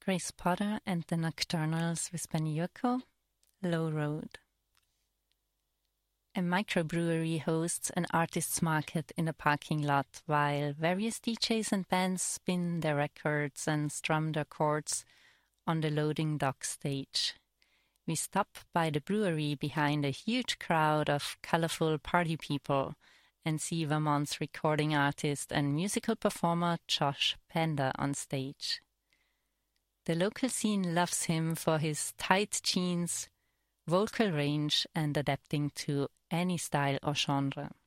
Grace Potter and the Nocturnals with Benny Yoko, Low Road. A microbrewery hosts an artist's market in a parking lot while various DJs and bands spin their records and strum their chords on the loading dock stage. We stop by the brewery behind a huge crowd of colorful party people and see Vermont's recording artist and musical performer Josh Panda on stage. The local scene loves him for his tight jeans, vocal range, and adapting to any style or genre.